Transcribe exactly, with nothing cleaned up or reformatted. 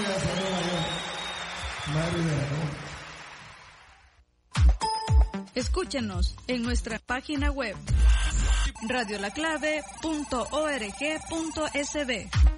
Escúchenos en nuestra página web radio la clave punto org punto es de.